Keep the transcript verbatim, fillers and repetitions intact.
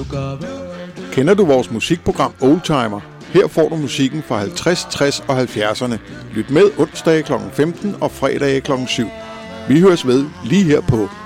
Kender du vores musikprogram Oldtimer? Her får du musikken fra halvtreds, tres og halvfjerdserne. Lyt med onsdage klokken femten og fredage klokken syv. Vi høres ved lige her på